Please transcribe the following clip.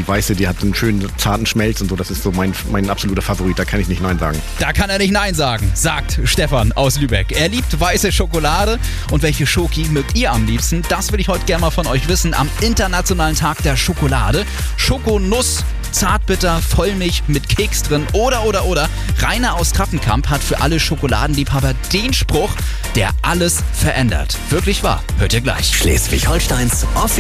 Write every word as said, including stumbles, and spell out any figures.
die weiße, die hat einen schönen zarten Schmelz und so. Das ist so mein, mein absoluter Favorit, da kann ich nicht Nein sagen. Da kann er nicht Nein sagen, sagt Stefan aus Lübeck. Er liebt weiße Schokolade. Und welche Schoki mögt ihr am liebsten? Das will ich heute gerne mal von euch wissen. Am Internationalen Tag der Schokolade. Schokonuss, Zartbitter, Vollmilch mit Keks drin oder, oder, oder. Rainer aus Kaffenkamp hat für alle Schokoladenliebhaber den Spruch, der alles verändert. Wirklich wahr. Hört ihr gleich. Schleswig-Holsteins